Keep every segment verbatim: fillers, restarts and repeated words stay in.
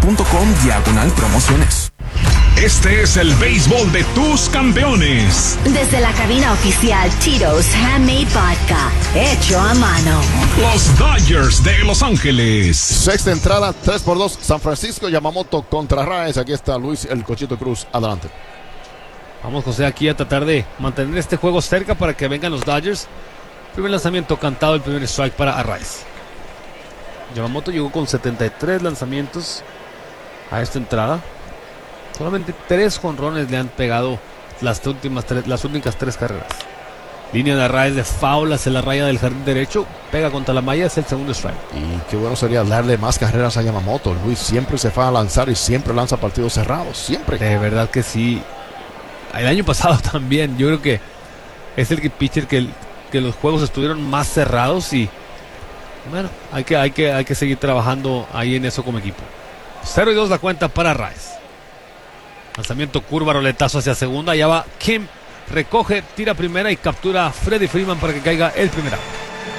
punto com diagonal promociones. Este es el béisbol de tus campeones. Desde la cabina oficial Tito's Handmade Vodka, hecho a mano. Los Dodgers de Los Ángeles. Sexta entrada, tres por dos, San Francisco, Yamamoto contra Raes. Aquí está Luis el Cochito Cruz, adelante. Vamos, José, aquí a tratar de mantener este juego cerca para que vengan los Dodgers. Primer lanzamiento cantado, el primer strike para Arraez. Yamamoto llegó con setenta y tres lanzamientos a esta entrada. Solamente tres jonrones le han pegado las últimas tres, las únicas tres carreras. Línea de Arraez de foul hacia la raya del jardín derecho. Pega contra la malla, es el segundo strike. Y qué bueno sería darle más carreras a Yamamoto. Luis siempre se va a lanzar y siempre lanza partidos cerrados, siempre. De verdad que sí. El año pasado también, yo creo que es el que pitcher que, que los juegos estuvieron más cerrados y bueno, hay que, hay que, hay que seguir trabajando ahí en eso como equipo. cero y dos la cuenta para Arraez. Lanzamiento curva, roletazo hacia segunda. Ya va Kim, recoge, tira primera y captura a Freddie Freeman para que caiga el primer out.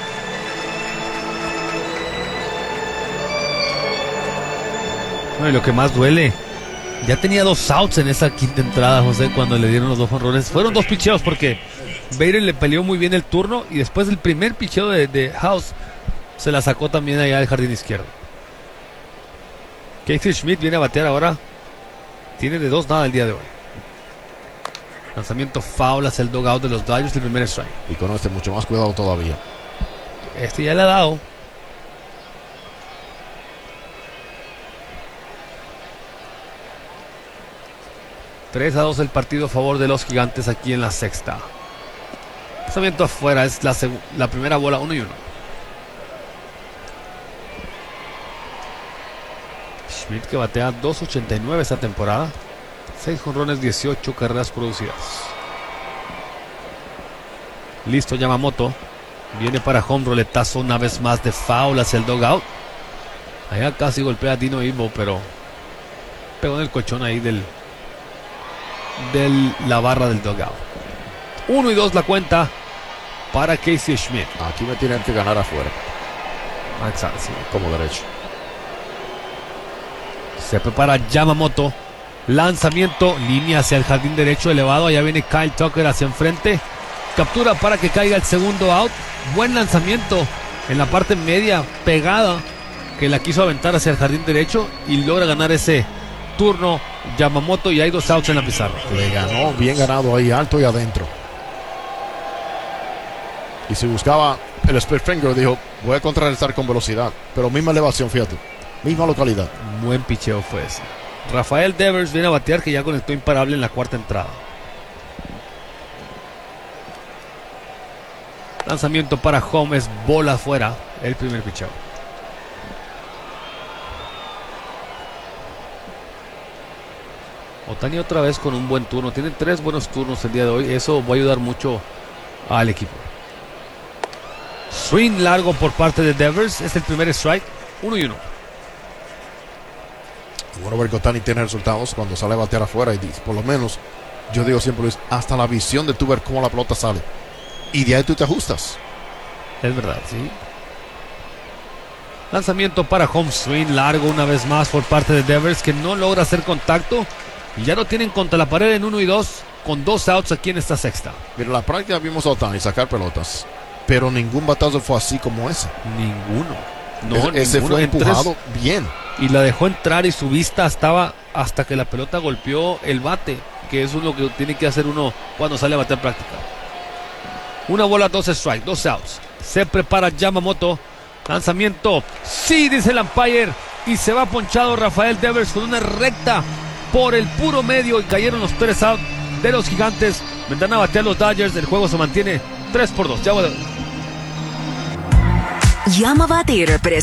No, y lo que más duele, ya tenía dos outs en esa quinta entrada, José, cuando le dieron los dos jonrones. Fueron dos picheos porque Bader le peleó muy bien el turno y después del primer picheo de, de House se la sacó también allá del jardín izquierdo. Casey Schmidt viene a batear ahora. Tiene de dos nada el día de hoy. Lanzamiento foul hacia el dugout de los Dodgers, el primer strike. Y con este mucho más cuidado todavía. Este ya le ha dado. tres a dos el partido a favor de los Gigantes aquí en la sexta. Lanzamiento afuera, es la, la primera bola, uno y uno. Schmidt que batea dos ochenta y nueve esta temporada. seis jonrones, dieciocho carreras producidas. Listo Yamamoto. Viene para home, roletazo una vez más de foul hacia el dugout. Allá casi golpea a Dino Ivo, pero pegó en el colchón ahí del de la barra del dugout. uno y dos la cuenta para Casey Schmidt. Aquí me tienen que ganar afuera. Exacto, sí. Como derecho. Se prepara Yamamoto. Lanzamiento, línea hacia el jardín derecho elevado. Allá viene Kyle Tucker hacia enfrente. Captura para que caiga el segundo out. Buen lanzamiento en la parte media pegada que la quiso aventar hacia el jardín derecho y logra ganar ese turno Yamamoto y hay dos outs en la pizarra. Le ganó, bien ganado ahí, alto y adentro. Y si buscaba el split finger, dijo, voy a contrarrestar con velocidad. Pero misma elevación, fíjate. Misma localidad. Buen picheo fue ese. Rafael Devers viene a batear, que ya conectó imparable en la cuarta entrada. Lanzamiento para home, es bola afuera. El primer picheo. Otani otra vez con un buen turno. Tienen tres buenos turnos el día de hoy. Eso va a ayudar mucho al equipo. Swing largo por parte de Devers. Es el primer strike. Uno y uno. Bueno, ver que Otani tiene resultados cuando sale a batear afuera. Y por lo menos, yo digo siempre, Luis, hasta la visión de tú ver cómo la pelota sale. Y de ahí tú te ajustas. Es verdad, sí. Lanzamiento para home, swing largo una vez más por parte de Devers, que no logra hacer contacto. Y ya lo tienen contra la pared en uno y dos, con dos outs aquí en esta sexta. Mira, en la práctica vimos a Otani sacar pelotas, pero ningún batazo fue así como ese. Ninguno. No, ese, ese ninguno. fue empujado Entres, bien. Y la dejó entrar y su vista estaba hasta que la pelota golpeó el bate, que eso es lo que tiene que hacer uno cuando sale a bater práctica. Una bola, dos strikes, dos outs. Se prepara Yamamoto. Lanzamiento. Sí, dice el umpire. Y se va ponchado Rafael Devers con una recta por el puro medio. Y cayeron los tres outs de los Gigantes. Vendrán a batear los Dodgers. El juego se mantiene tres por dos. Ya voy a... Llama a bater.